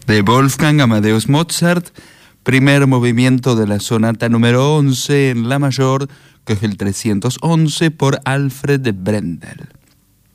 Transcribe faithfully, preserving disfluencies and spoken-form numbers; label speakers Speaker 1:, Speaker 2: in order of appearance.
Speaker 1: de Wolfgang Amadeus Mozart, primer movimiento de la sonata número once en la mayor, que es el trescientos once por Alfred Brendel.